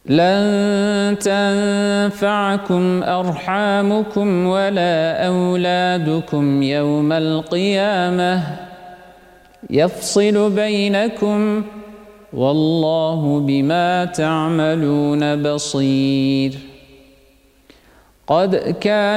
لن تنفعكم أرحامكم ولا أولادكم يوم القيامة يفصل بينكم والله بما تعملون بصير. قد كان